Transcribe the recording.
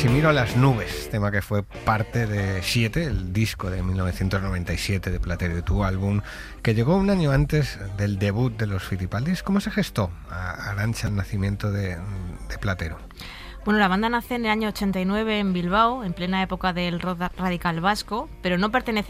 Si miro a las nubes, tema que fue parte de 7, el disco de 1997 de Platero, tu álbum, que llegó un año antes del debut de los Fitipaldis. ¿Cómo se gestó, Arantxa, el nacimiento de Platero? Bueno, la banda nace en el año 89 en Bilbao, en plena época del rock radical vasco, pero no pertenece